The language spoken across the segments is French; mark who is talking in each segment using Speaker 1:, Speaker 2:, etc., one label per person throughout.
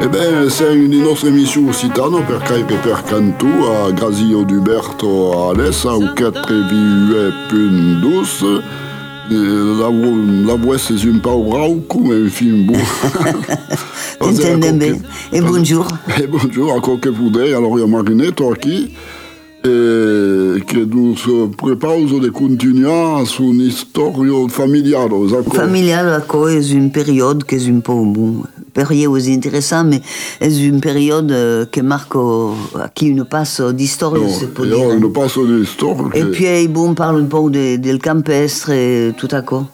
Speaker 1: C'est une nostra emissione occitana per cariche per cantu a Grazio d'Uberto a Alessa au 4,2. La voix c'est un peu rauco, come un film beau.
Speaker 2: Entendem bem. E bonjour.
Speaker 1: E bonjour, a qualche pudei, allora io Marinetto aqui, che nos prepauso de continuar su un'historia familiare.
Speaker 2: Familiale, acco, è une période che è un po' bon. Période intéressante, mais c'est une période qui marque à qui une passe d'histoire, c'est pour dire.
Speaker 1: Une passe d'histoire.
Speaker 2: Et puis, bon, on parle un peu del campestre et tout à coup.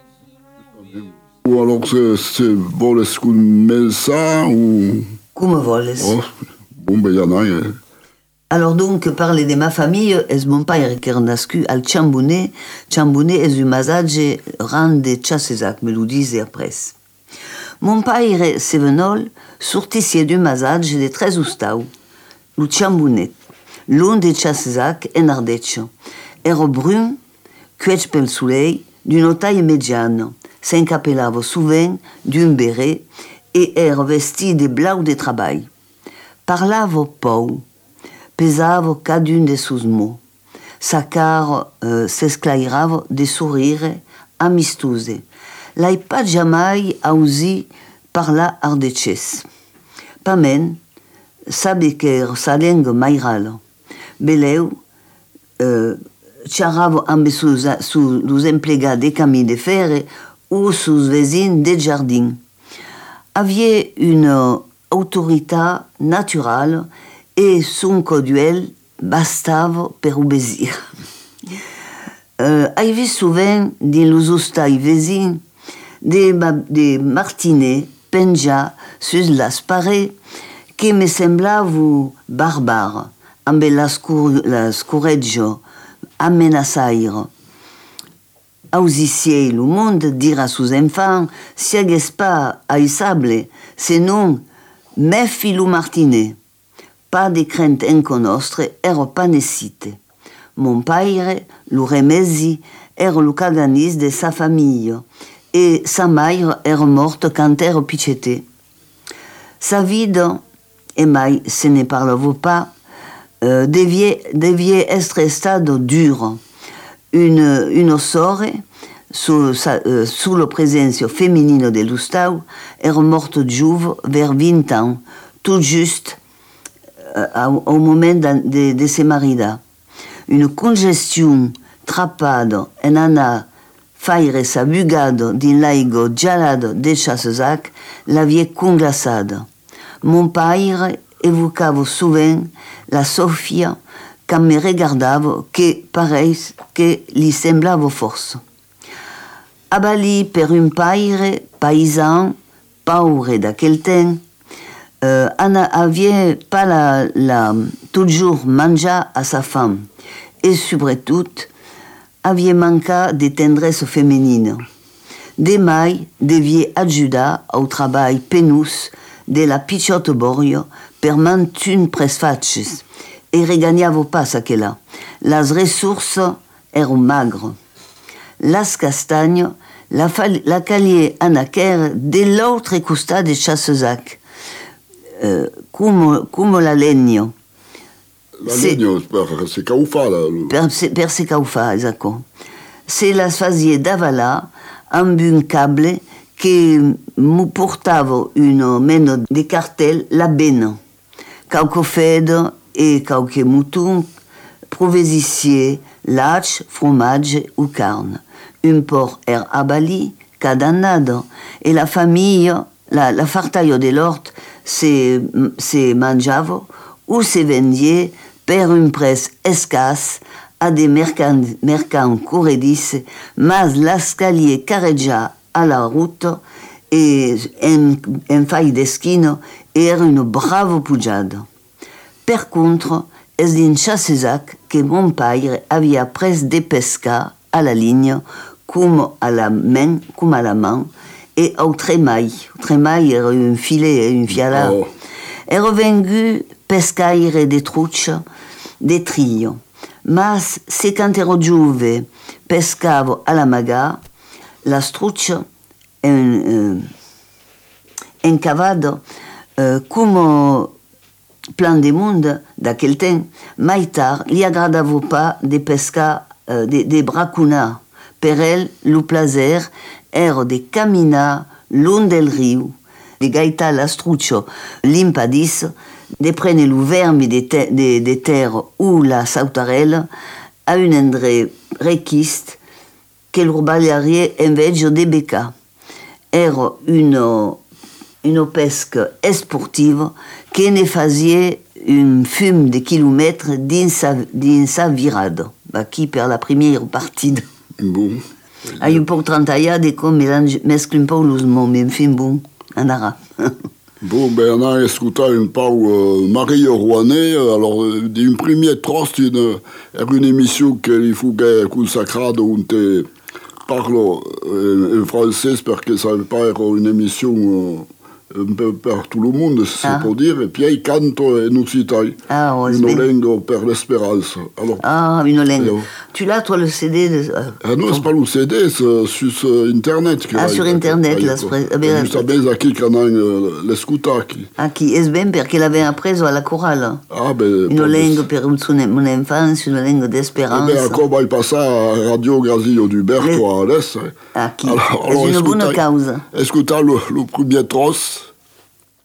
Speaker 1: Ou alors, c'est voles commencer ou...
Speaker 2: Come voles.
Speaker 1: Oh, bon, ben, y en a.
Speaker 2: Alors donc, parler de ma famille, es mon père qui est nascu al Ciambounet. Ciambounet est un massage rang de Chassesac, me lo disait après. Mon père, Sevenol, sortissier du massage de 13 ustau, le Ciambounet, l'un de Chassesac en Ardeccio. Ero brun, cuec pel soleil, d'une taille médiane, s'encapellava souvent d'un béret et era vesti de blau de travail. Parlava pou, pesava cadun de sus mots. Sa cara s'esclairava de sourire amistose. L'hai pas jamais ausi parlar ardecès. Pamen, sabe que sa lenga mairala. Beleu, charava amb sus emplegados de camin de fer ou sus vesins de jardin. Havia une autorité naturelle et son coduel bastava per obedir. Hai vist souvent dins los hostais vesins de martinets penjar sus las parets que me semblava barbare, amb l'escoreggio amenaçaire. Ausissier le monde dir a sus enfants si hagués pas aissable, senon me filo martinet. Pas de crainte en conostre, ero pas necite. Mon père, lo remesi, era lo caganis de sa famille, et sa mère era morte quand era pichete. Sa vida, et mai se ne parlava pas, devia estre estado duro. Une sorte, sous la présence féminine de l'Ustau, era morte juve vers 20 ans, tout juste au moment de se marier. Une congestion trapada en ana faire sa bugada din laigo gelado de Chassesac l'avait conglacada. Mon père évocava souvent la Sofia quand me regardava que pareil que li semblava force. Abali per un père paysan, pauvre d'aquel temps, Anna avait pas toujours mangé à sa femme et surtout avait manqué de tendresse féminine. Demai devia ajudar au travail penus de la pichotte borio per mantun presfatches et regagnava pas aquella. Las ressources eran magres. Las castagnes la callier anaquer de l'autre costat de Chassesac. Come la legno.
Speaker 1: La legno per se caufa.
Speaker 2: Per se caufa, esatto. Se las fasie d'avalar amb un cable che mu portava una mena de cartel la bena. Qualque fede e qualche mouton, provesissier, lach, fromage ou carne. Un porc er abali, cadannado, e la famille, la fartaio de l'hort, se mangiava ou se vendait per un prix escasse a des mercants corredis, mas l'escalier carreggia a la route et en faille d'esquina era une brava pujada. Per contre, es din Chassesac que mon père avait appris de pescar à la ligne comme à la main et au tremaille. Le tremaille era un filet, un fiala. Oh. Era vengu pescaire de truche, de trillo. Mas se quand ero giuve pescavo a la maga, la struccia encavado come plan de monde d'aquel temps, mai tard, li agradava pas de pescar, de bracunar. Per ell, lo plaser era de caminar long del riu, de gaitar l'astruccio limpadis, de prendre lo vermi de terre ou la sautarella a un endret requist que l'urbagliarie invece de becca. Era une pesca sportive que ne faisait un fum de kilomètres dins sa virada, qui per la première partie.
Speaker 1: Bon.
Speaker 2: Hai un poc trentallada com mescla un poc los mots, en fin, bon, anara.
Speaker 1: Bon, ben, on a écouté un peu Marie Rouanet. Alors, d'une première troste, une émission qu'il faut qu'elle consacrée où on parle en français, parce que ça ne va pas être une émission un peu par tout le monde, c'est pour dire. Et puis, il chante en occitan.
Speaker 2: Ah, oh,
Speaker 1: une langue per l'espérance. Alors,
Speaker 2: une langue. Tu l'as, toi, le CD
Speaker 1: non, c'est pas le CD, c'est sur Internet.
Speaker 2: Sur Internet.
Speaker 1: Juste à qui qu'on a l'escuta.
Speaker 2: Qui est bien, parce qu'elle avait appris à la chorale.
Speaker 1: Ah, ben...
Speaker 2: Une langue per mon enfance, une langue d'espérance.
Speaker 1: Ben, encore, il passe à Radio Grasillo du Berto à l'Est.
Speaker 2: Qui est une bonne cause.
Speaker 1: Écoutez le premier trosse.